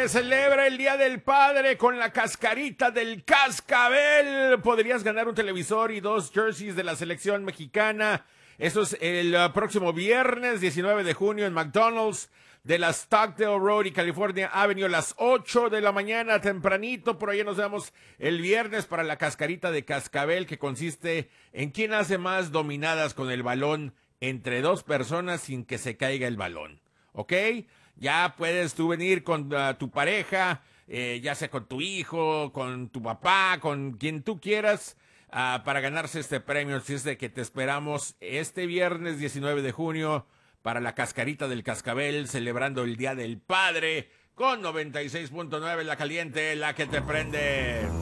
se celebra el Día del Padre con la cascarita del Cascabel. Podrías ganar un televisor y 2 jerseys de la selección mexicana. Eso es el próximo viernes 19 de junio en McDonald's de la Stockdale Road y California Avenue a las 8 de la mañana, tempranito. Por ahí nos vemos el viernes para la cascarita de Cascabel, que consiste en quién hace más dominadas con el balón entre 2 personas sin que se caiga el balón. ¿Ok? Ya puedes tú venir con tu pareja, ya sea con tu hijo, con tu papá, con quien tú quieras, para ganarse este premio. Así es de que te esperamos este viernes 19 de junio para la cascarita del Cascabel, celebrando el Día del Padre con 96.9 La Caliente, la que te prende.